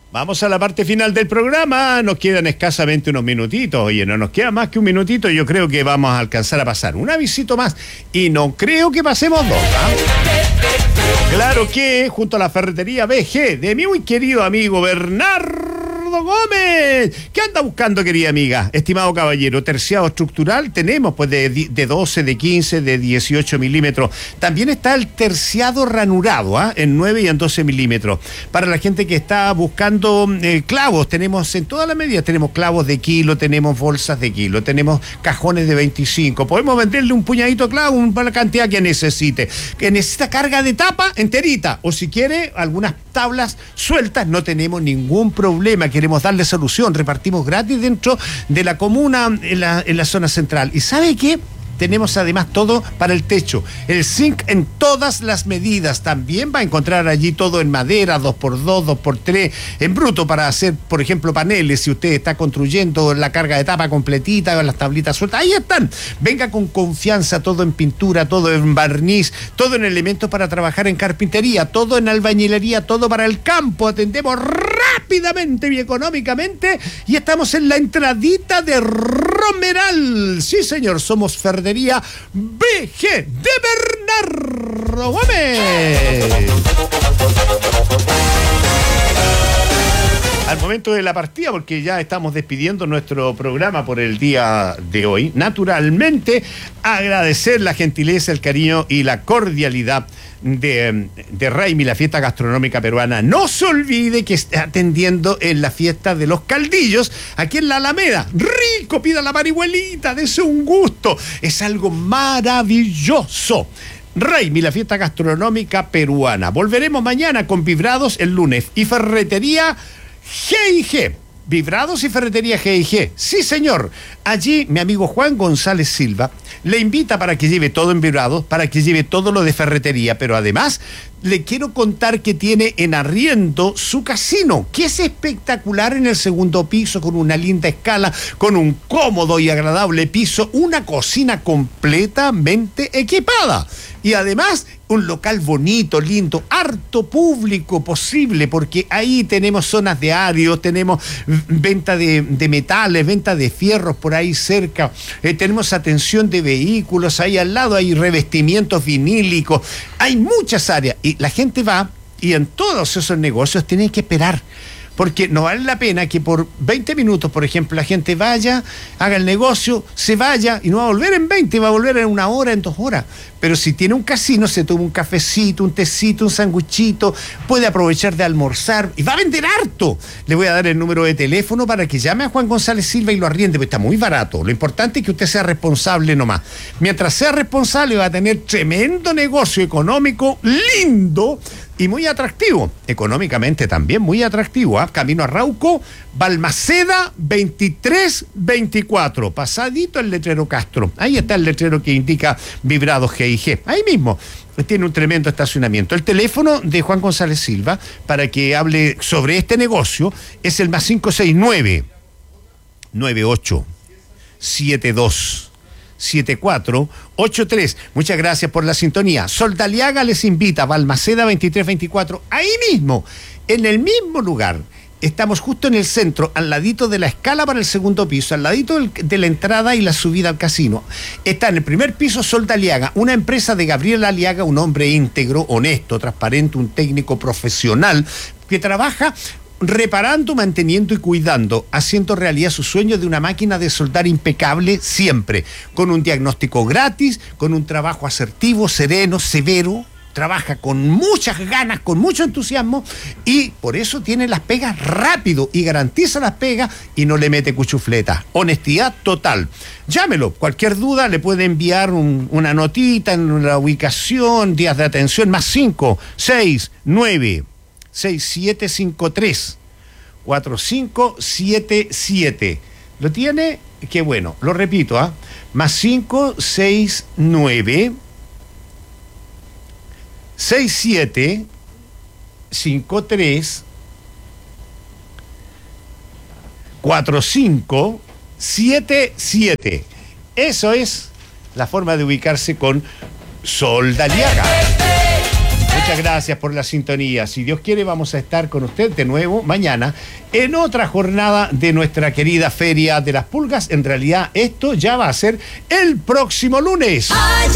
Vamos a la parte final del programa, nos quedan escasamente unos minutitos, oye, no nos queda más que un minutito, yo creo que vamos a alcanzar a pasar un avisito más y no creo que pasemos dos, ¿eh? Claro que junto a la ferretería BG de mi muy querido amigo Bernardo Gómez, ¿qué anda buscando, querida amiga? Estimado caballero, terciado estructural tenemos pues de 12, de 15, de 18 milímetros. También está el terciado ranurado, en 9 y en 12 milímetros. Para la gente que está buscando clavos, tenemos en todas las medidas, tenemos clavos de kilo, tenemos bolsas de kilo, tenemos cajones de 25. Podemos venderle un puñadito de clavos para la cantidad que necesite. Que necesita carga de tapa enterita, o si quiere algunas tablas sueltas, no tenemos ningún problema. Queremos darle solución, repartimos gratis dentro de la comuna en la zona central. ¿Y sabe qué? Tenemos además todo para el techo, el zinc en todas las medidas. También va a encontrar allí todo en madera, 2x2, 2x3, en bruto para hacer, por ejemplo, paneles. Si usted está construyendo la carga de tapa completita o las tablitas sueltas, ahí están. Venga con confianza, todo en pintura, todo en barniz, todo en elementos para trabajar en carpintería, todo en albañilería, todo para el campo. Atendemos rápidamente y económicamente y estamos en la entradita de Romeral. Sí, señor, somos Ferretería BG de Bernardo Gómez. Al momento de la partida, porque ya estamos despidiendo nuestro programa por el día de hoy, naturalmente agradecer la gentileza, el cariño y la cordialidad de Raimi, la fiesta gastronómica peruana. No se olvide que está atendiendo en la fiesta de los caldillos aquí en la Alameda. Rico, pida la marihuelita, dese un gusto, es algo maravilloso. Raimi, la fiesta gastronómica peruana. Volveremos mañana con Vibrados el lunes y Ferretería G&G. Vibrados y Ferretería G&G. Sí, señor. Allí mi amigo Juan González Silva le invita para que lleve todo en vibrados, para que lleve todo lo de ferretería, pero además le quiero contar que tiene en arriendo su casino, que es espectacular en el segundo piso, con una linda escala, con un cómodo y agradable piso, una cocina completamente equipada. Y además, un local bonito, lindo, harto público posible, porque ahí tenemos zonas de áreos, tenemos venta de metales, venta de fierros por ahí cerca, tenemos atención de vehículos, ahí al lado hay revestimientos vinílicos, hay muchas áreas, y la gente va, y en todos esos negocios tienen que esperar. Porque no vale la pena que por 20 minutos, por ejemplo, la gente vaya, haga el negocio, se vaya y no va a volver en 20, va a volver en 1 hora, en 2 horas. Pero si tiene un casino, se toma un cafecito, un tecito, un sanguchito, puede aprovechar de almorzar y va a vender harto. Le voy a dar el número de teléfono para que llame a Juan González Silva y lo arriende, porque está muy barato. Lo importante es que usted sea responsable nomás. Mientras sea responsable va a tener tremendo negocio económico, lindo y muy atractivo. Económicamente también muy atractivo. Camino a Rauco, Balmaceda 2324, pasadito el letrero Castro. Ahí está el letrero que indica Vibrados G&G. Ahí mismo. Tiene un tremendo estacionamiento. El teléfono de Juan González Silva para que hable sobre este negocio es el +569 98 72 7483. Muchas gracias por la sintonía. Soldaliaga les invita a Balmaceda 2324, ahí mismo, en el mismo lugar. Estamos justo en el centro, al ladito de la escala para el segundo piso, al ladito de la entrada y la subida al casino. Está en el primer piso Soldaliaga, una empresa de Gabriel Aliaga, un hombre íntegro, honesto, transparente, un técnico profesional que trabaja reparando, manteniendo y cuidando, haciendo realidad su sueño de una máquina de soldar impecable siempre, con un diagnóstico gratis, con un trabajo asertivo, sereno, severo. Trabaja con muchas ganas, con mucho entusiasmo y por eso tiene las pegas rápido y garantiza las pegas y no le mete cuchufleta. Honestidad total. Llámelo. Cualquier duda le puede enviar una notita en la ubicación, días de atención, +569 6753 4577. ¿Lo tiene? Qué bueno. Lo repito, +569 6753 4577. Eso es la forma de ubicarse con Soldaliaga. Muchas gracias por la sintonía. Si Dios quiere, vamos a estar con usted de nuevo mañana en otra jornada de nuestra querida Feria de las Pulgas. En realidad, esto ya va a ser el próximo lunes.